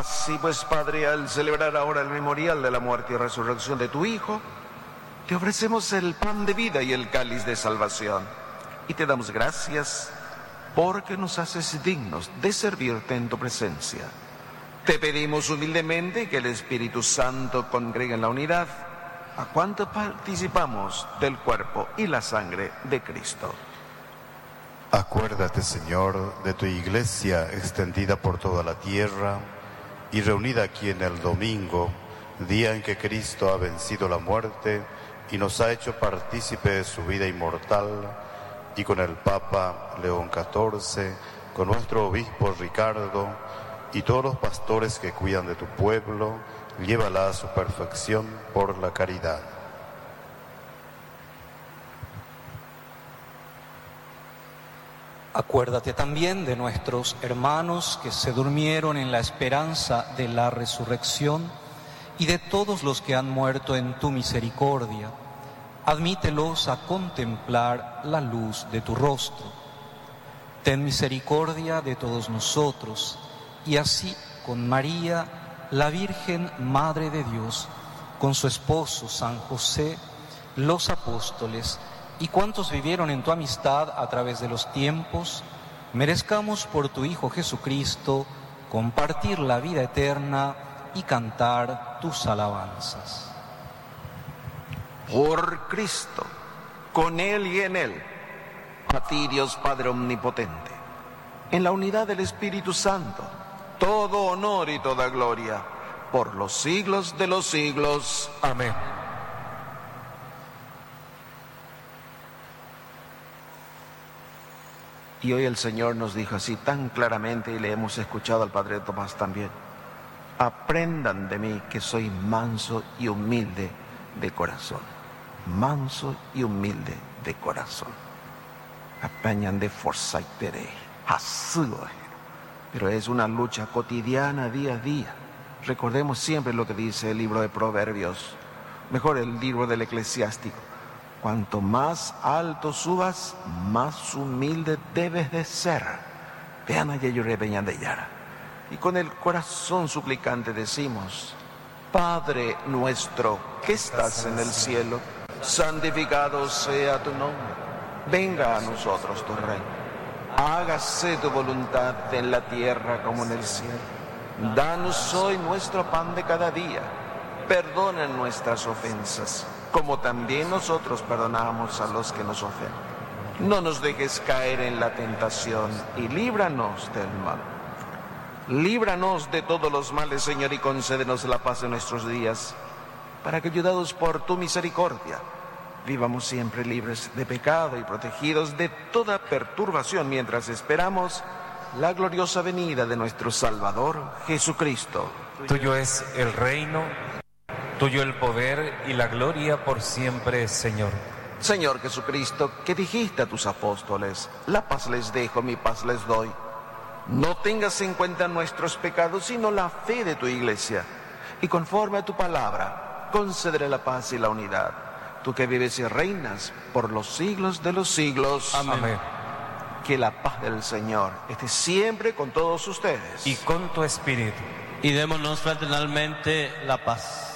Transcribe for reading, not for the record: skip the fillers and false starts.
Así pues, Padre, al celebrar ahora el memorial de la muerte y resurrección de tu Hijo, te ofrecemos el pan de vida y el cáliz de salvación. Y te damos gracias porque nos haces dignos de servirte en tu presencia. Te pedimos humildemente que el Espíritu Santo congregue en la unidad a cuantos participamos del cuerpo y la sangre de Cristo. Acuérdate, Señor, de tu iglesia extendida por toda la tierra y reunida aquí en el domingo, día en que Cristo ha vencido la muerte y nos ha hecho partícipe de su vida inmortal, y con el Papa León XIV, con nuestro obispo Ricardo y todos los pastores que cuidan de tu pueblo, llévala a su perfección por la caridad. Acuérdate también de nuestros hermanos que se durmieron en la esperanza de la resurrección y de todos los que han muerto en tu misericordia. Admítelos a contemplar la luz de tu rostro. Ten misericordia de todos nosotros, y así con María, la Virgen Madre de Dios, con su esposo San José, los apóstoles y cuantos vivieron en tu amistad a través de los tiempos, merezcamos por tu Hijo Jesucristo compartir la vida eterna y cantar tus alabanzas. Por Cristo, con Él y en Él, a ti, Dios Padre Omnipotente, en la unidad del Espíritu Santo, todo honor y toda gloria, por los siglos de los siglos. Amén. Y hoy el Señor nos dijo así tan claramente, y le hemos escuchado al Padre Tomás también: aprendan de mí que soy manso y humilde de corazón. Manso y humilde de corazón. Aprendan de forsaitere. Pero es una lucha cotidiana, día a día. Recordemos siempre lo que dice el libro de Proverbios, mejor el libro del Eclesiástico: cuanto más alto subas, más humilde debes de ser. Vean allá yo repeñan de Yara. Y con el corazón suplicante decimos: Padre nuestro que estás en el cielo, santificado sea tu nombre. Venga a nosotros tu reino. Hágase tu voluntad en la tierra como en el cielo. Danos hoy nuestro pan de cada día. Perdona nuestras ofensas, como también nosotros perdonamos a los que nos ofenden. No nos dejes caer en la tentación y líbranos del mal. Líbranos de todos los males, Señor, y concédenos la paz en nuestros días, para que, ayudados por tu misericordia, vivamos siempre libres de pecado y protegidos de toda perturbación, mientras esperamos la gloriosa venida de nuestro Salvador, Jesucristo. Tuyo es el reino, tuyo el poder y la gloria por siempre, Señor. Señor Jesucristo, que dijiste a tus apóstoles: la paz les dejo, mi paz les doy. No tengas en cuenta nuestros pecados, sino la fe de tu iglesia. Y conforme a tu palabra, concédele la paz y la unidad. Tú que vives y reinas por los siglos de los siglos. Amén. Que la paz del Señor esté siempre con todos ustedes. Y con tu espíritu. Y démonos fraternalmente la paz.